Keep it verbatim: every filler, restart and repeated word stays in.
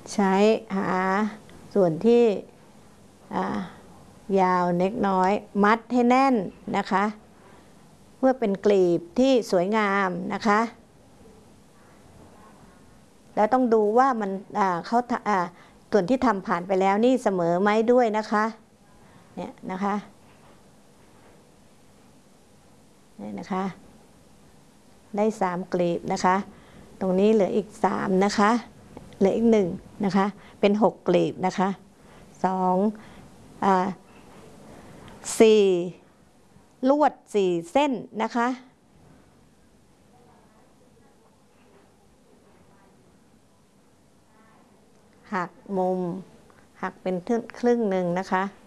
ใช้หาส่วนที่ยาวเล็กน้อยมัดให้แน่นนะคะเพื่อเป็นกลีบที่สวยงามนะคะแล้วต้องดูว่ามันเขาส่วนที่ทำผ่านไปแล้วนี่เสมอไหมด้วยนะคะเนี่ยนะคะนี่นะคะได้สามกลีบนะคะตรงนี้เหลืออีกสามนะคะเหลืออีกหนึ่งนะคะเป็นหกกลีบนะคะสองอ่าสี่ลวดสี่เส้นนะคะหักมุมหักเป็นครึ่งหนึ่งนะคะ